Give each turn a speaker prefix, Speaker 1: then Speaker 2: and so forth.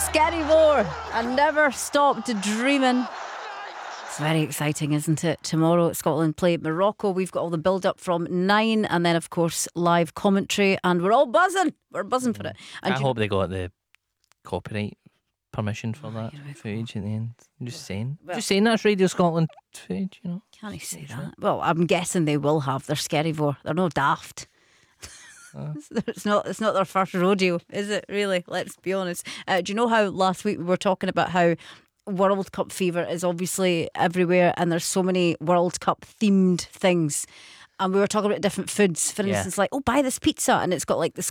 Speaker 1: Skerryvore. I never stopped dreaming. It's very exciting, isn't it? Tomorrow Scotland play Morocco. We've got all the build up from 9, and then of course live commentary, and we're all buzzing. We're buzzing for it. And
Speaker 2: I hope they got the copyright permission for that footage at the end. I'm just saying.
Speaker 1: Well,
Speaker 2: just saying that's Radio Scotland footage, you know.
Speaker 1: Can't you say that? Well, I'm guessing they will have their Skerryvore. They're no daft. It's not their first rodeo, is it? Really? Let's be honest. Do you know how last week we were talking about how World Cup fever is obviously everywhere, and there's so many World Cup themed things, and we were talking about different foods. For instance, like, buy this pizza, and it's got like this